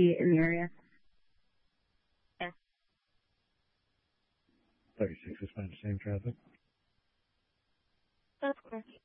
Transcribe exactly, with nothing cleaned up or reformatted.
see in the area. Yeah. thirty-six is fine, same traffic. That's correct.